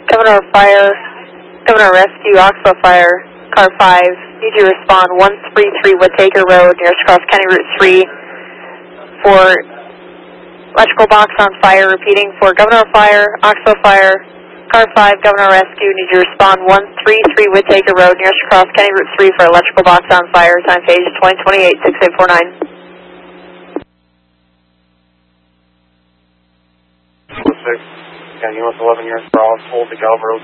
Governor Fire, Governor Rescue, Oxbow Fire, Car 5, need you to respond 133 Whittaker Road, nearest cross County Route 3 for electrical box on fire, repeating for Governor Fire, Oxbow Fire, Car 5, Governor Rescue, need you to respond 133 Whittaker Road, nearest cross County Route 3 for electrical box on fire, time page 2028, 6849. 6, County US 11, nearest cross, hold the Gallup Road